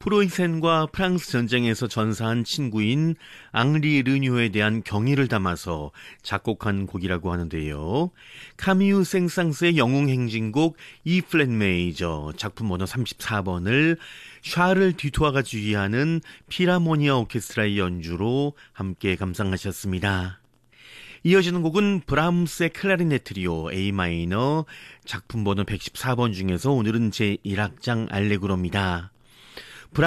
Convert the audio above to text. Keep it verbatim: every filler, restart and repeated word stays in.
프로이센과 프랑스 전쟁에서 전사한 친구인 앙리 르뉴에 대한 경의를 담아서 작곡한 곡이라고 하는데요. 카미유 생상스의 영웅행진곡 E 플랫 메이저 작품 번호 삼십사 번을 샤를 디투아가 지휘하는 필하모니아 오케스트라의 연주로 함께 감상하셨습니다. 이어지는 곡은 브람스의 클라리넷 트리오 A 마이너 작품 번호 백십사 번 중에서 오늘은 제일 악장 알레그로입니다.